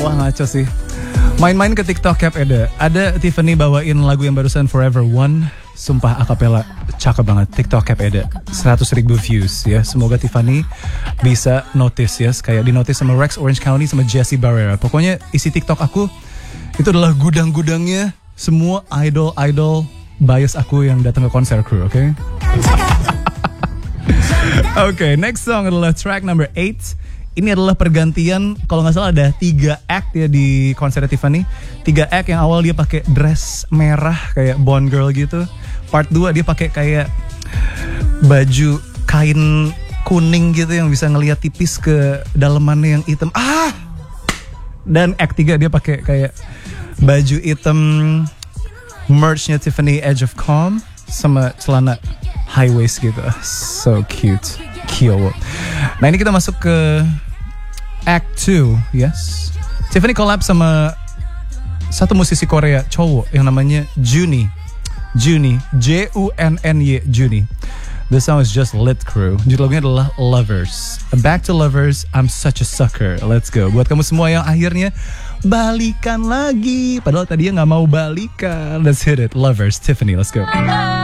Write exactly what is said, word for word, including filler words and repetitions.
Wah ngaco sih. Main-main ke TikTok Cap Eda. Ada Tiffany bawain lagu yang barusan Forever One. Sumpah akapela cakep banget. TikTok Cap Eda seratus ribu views ya. Semoga Tiffany bisa notice ya. Kayak di notice sama Rex Orange County sama Jesse Barrera. Pokoknya isi TikTok aku itu adalah gudang-gudangnya semua idol-idol bias aku yang datang ke konser Crew, oke? Okay? Oke, okay, next song adalah track number eight. Ini adalah pergantian, kalau nggak salah ada tiga act ya di konser Tiffany. Tiga act yang awal dia pakai dress merah kayak Bond girl gitu. Part dua dia pakai kayak baju kain kuning gitu yang bisa ngelihat tipis ke dalemannya yang hitam. Ah! Dan act tiga dia pakai kayak baju hitam merchnya Tiffany Edge of Calm sama celana high waist gitu. So cute. Kyo. Nah ini kita masuk ke Act two, yes. Tiffany collab sama satu musisi Korea cowok yang namanya Juni. Juni, J U N N Y, Juni. The song is just lit, Crew. Judul lagunya adalah Lovers. Back to Lovers, I'm such a sucker. Let's go. Buat kamu semua yang akhirnya balikan lagi, padahal tadinya nggak mau balikan. Let's hit it. Lovers, Tiffany, let's go.